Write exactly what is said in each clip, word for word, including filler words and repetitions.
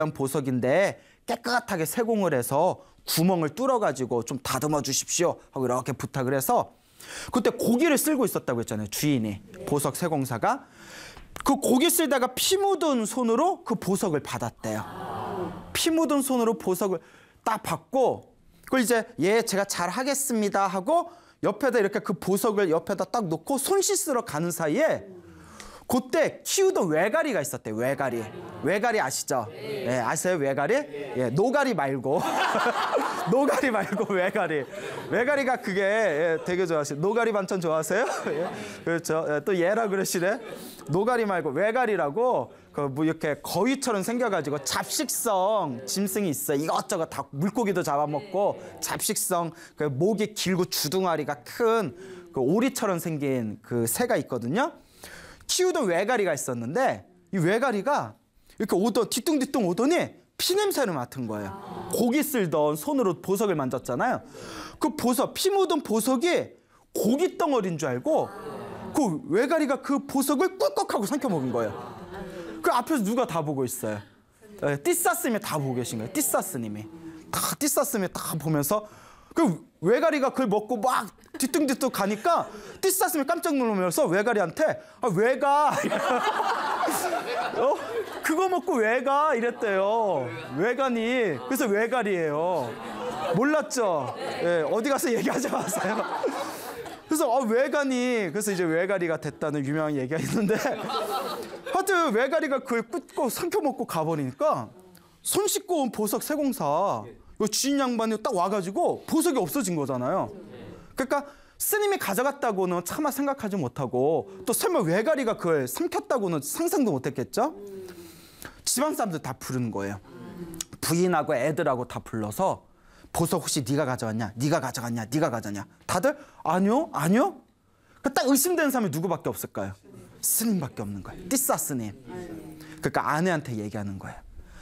보석인데 깨끗하게 세공을 해서 구멍을 뚫어가지고 좀 다듬어 주십시오 하고 이렇게 부탁을 해서 그때 고기를 쓸고 있었다고 했잖아요. 주인이 보석 세공사가 그 고기 쓸다가 피 묻은 손으로 그 보석을 받았대요. 피 묻은 손으로 보석을 딱 받고 그걸 이제 예 제가 잘 하겠습니다 하고 옆에다 이렇게 그 보석을 옆에다 딱 놓고 손 씻으러 가는 사이에 그때 키우던 외가리가 있었대요. 외가리. 외가리 아시죠? 예, 아세요? 외가리? 예, 노가리 말고. 노가리 말고 외가리. 외가리가 그게 예, 되게 좋아하시죠. 노가리 반찬 좋아하세요? 예, 그렇죠. 예, 또 얘라 그러시네. 노가리 말고 외가리라고 그 뭐 이렇게 거위처럼 생겨가지고 잡식성 짐승이 있어요. 이것저것 다 물고기도 잡아먹고 잡식성 그 목이 길고 주둥아리가 큰 그 오리처럼 생긴 그 새가 있거든요. 키우던 외가리가 있었는데 이 외가리가 이렇게 오던 뒤뚱뒤뚱 오더니 피냄새를 맡은 거예요. 고기 쓸던 손으로 보석을 만졌잖아요. 그 보석, 피 묻은 보석이 고기 덩어리인 줄 알고 그 외가리가 그 보석을 꿀꺽하고 삼켜 먹은 거예요. 그 앞에서 누가 다 보고 있어요. 네, 띠사스님이 다 보고 계신 거예요. 띠사스님이. 다 띠사스님이 다 보면서 그 외가리가 그걸 먹고 막 뒤뚱뒤뚱 가니까 띠사스님이 깜짝 놀라면서 외가리한테 아, 왜 가? 어? 그거 먹고 왜 가? 이랬대요. 왜 가니? 그래서 외가리예요. 몰랐죠? 예, 어디 가서 얘기하지 마세요. 그래서 아, 왜 가니? 그래서 이제 외가리가 됐다는 유명한 얘기가 있는데 하여튼 외가리가 그걸 뜯고 삼켜먹고 가버리니까 손 씻고 온 보석 세공사 주인 양반이 딱 와가지고 보석이 없어진 거잖아요. 그러니까 스님이 가져갔다고는 차마 생각하지 못하고 또 설마 외가리가 그걸 삼켰다고는 상상도 못했겠죠. 집안 사람들 다 부르는 거예요. 부인하고 애들하고 다 불러서 보석 혹시 네가 가져왔냐? 네가 가져갔냐? 네가 가져갔냐? 다들 아니요? 아니요? 딱 의심되는 사람이 누구밖에 없을까요? 스님밖에 없는 거예요. 띠싸 스님. 그러니까 아내한테 얘기하는 거예요.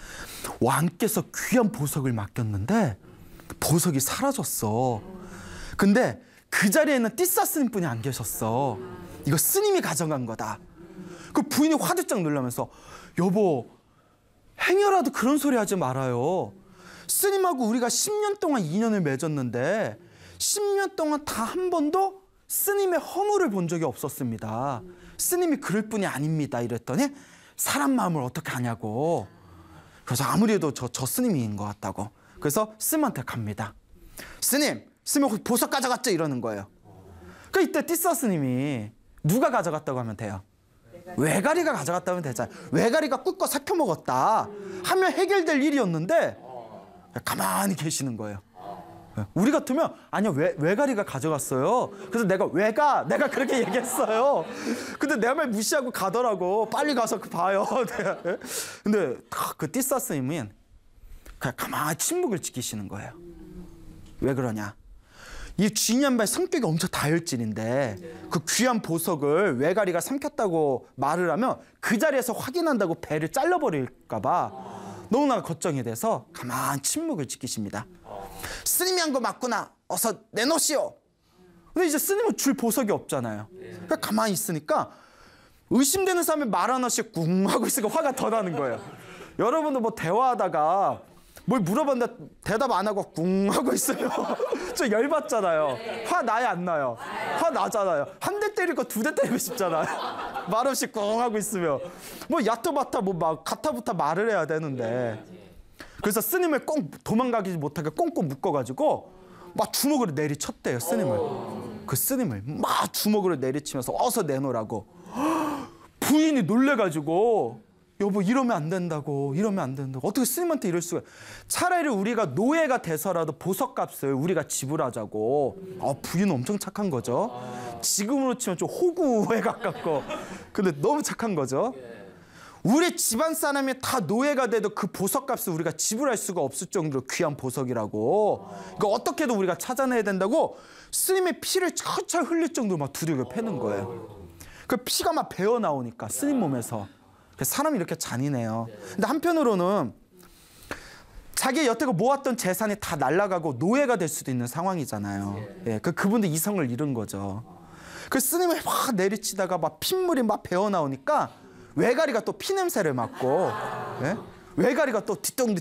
왕께서 귀한 보석을 맡겼는데 보석이 사라졌어. 근데 그 자리에는 띠싸 스님뿐이 안 계셨어. 이거 스님이 가져간 거다. 그 부인이 화들짝 놀라면서 여보 행여라도 그런 소리 하지 말아요. 스님하고 우리가 십 년 동안 인연을 맺었는데 십 년 동안 다 한 번도 스님의 허물을 본 적이 없었습니다. 스님이 그럴 뿐이 아닙니다. 이랬더니 사람 마음을 어떻게 아냐고. 그래서 아무래도 저, 저 스님인 것 같다고. 그래서 스님한테 갑니다. 스님, 스님 혹시 보석 가져갔죠? 이러는 거예요. 그 이때 띠싸 스님이 누가 가져갔다고 하면 돼요? 외가리가 가져갔다면 되잖아요. 외가리가 꿀꺽 삭혀 먹었다 하면 해결될 일이었는데 가만히 계시는 거예요. 우리 같으면 아니요 외, 외가리가 가져갔어요. 그래서 내가 왜가 내가 그렇게 얘기했어요. 근데 내 말 무시하고 가더라고. 빨리 가서 그 봐요. 근데 그 띠싸 스님은 그냥 가만히 침묵을 지키시는 거예요. 왜 그러냐? 이 주인 양반의 성격이 엄청 다혈질인데 그 귀한 보석을 외가리가 삼켰다고 말을 하면 그 자리에서 확인한다고 배를 잘라버릴까 봐 너무나 걱정이 돼서 가만히 침묵을 지키십니다. 스님이 한 거 맞구나. 어서 내놓으시오. 근데 이제 스님은 줄 보석이 없잖아요. 그러니까 가만히 있으니까 의심되는 사람이 말 하나씩 꿍 하고 있으니까 화가 더 나는 거예요. 여러분도 뭐 대화하다가 뭘 물어봤는데 대답 안 하고 꿍 하고 있어요. 저 열받잖아요. 화 나요 안 나요? 화 나잖아요. 한 대 때릴 거 두 대 때리고 싶잖아요. 말 없이 꿍 하고 있으면 뭐 야토바타 뭐 막 가타부타 말을 해야 되는데 그래서 스님을 꽁 도망가기 못하게 꽁꽁 묶어가지고 막 주먹으로 내리쳤대요. 스님을. 그 스님을 막 주먹으로 내리치면서 어서 내놓으라고. 부인이 놀래가지고 여보 이러면 안 된다고 이러면 안 된다고 어떻게 스님한테 이럴 수가. 차라리 우리가 노예가 돼서라도 보석값을 우리가 지불하자고. 아, 부인은 엄청 착한 거죠. 지금으로 치면 좀 호구에 가깝고 근데 너무 착한 거죠. 우리 집안 사람이 다 노예가 돼도 그 보석값을 우리가 지불할 수가 없을 정도로 귀한 보석이라고. 그러니까 어떻게든 우리가 찾아내야 된다고 스님의 피를 철철 흘릴 정도로 막 두들겨 패는 거예요. 그 피가 막 배어 나오니까 스님 몸에서. 사람이 이렇게 잔인해요. 근데 한편으로는 자기 여태껏 모았던 재산이 다 날아가고 노예가 될 수도 있는 상황이잖아요. 예, 그 그분도 이성을 잃은 거죠. 그 스님을 막 내리치다가 막 핏물이 막 배어 나오니까 외가리가 또 피냄새를 맡고. 예? 외가리가 또 뒤뚱